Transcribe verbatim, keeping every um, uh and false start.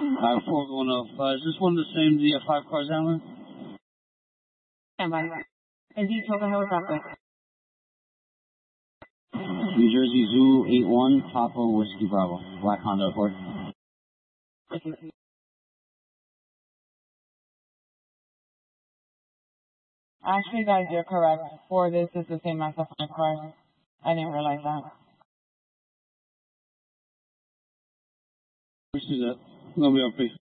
Uh, four going off. Uh, is this one the same, the uh, five cars down Stand by. Is he total helicopter? New Jersey Zoo eight one, Papa Whiskey Bravo. Black Honda Accord. Actually, guys, you're correct. For this is the same as the five cars. I didn't realize that. We see that. We'll be up, please.